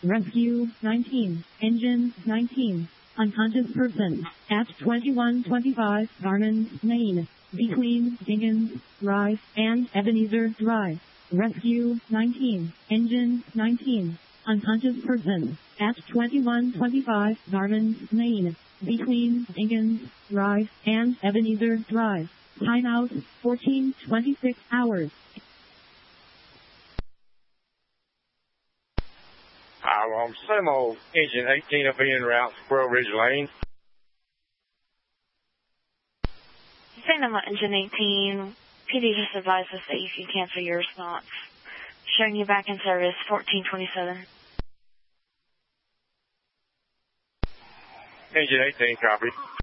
Rescue 19. Engine 19. Unconscious person at 2125 Garmin, Maine, between Dinkins Drive and Ebenezer Drive. Rescue 19. Engine 19. Unconscious person at 2125 Garmin, Maine, between Dinkins Drive and Ebenezer Drive. Timeout 14:26 hours. Sumo Engine 18 will be en route to Squirrel Ridge Lane. Cinema Engine 18, PD just advised us that you can cancel your response. Showing you back in service, 1427. Engine 18, copy.